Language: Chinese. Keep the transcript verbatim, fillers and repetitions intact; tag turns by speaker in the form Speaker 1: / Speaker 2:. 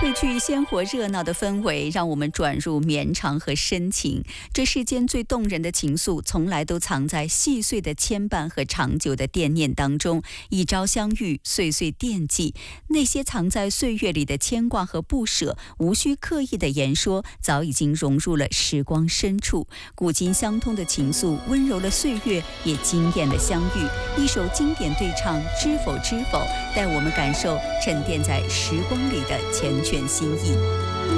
Speaker 1: 褪去鲜活热闹的氛围，让我们转入绵长和深情。这世间最动人的情愫，从来都藏在细碎的牵绊和长久的惦念当中。一朝相遇，岁岁惦记，那些藏在岁月里的牵挂和不舍，无需刻意的言说，早已经融入了时光深处。古今相通的情愫，温柔了岁月，也惊艳了相遇。一首经典对唱《知否知否》，带我们感受沉淀在时光里的缱绻心意。